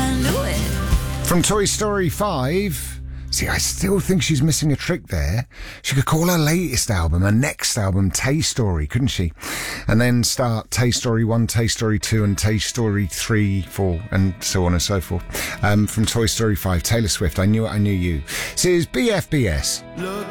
I knew it. From Toy Story 5. See, I still think she's missing a trick there. She could call her latest album, her next album, Tay Story, couldn't she? And then start Tay Story 1, Tay Story 2, and Tay Story 3, 4, and so on and so forth. From Toy Story 5, Taylor Swift, I Knew It, I Knew You. So it's BFBS. Look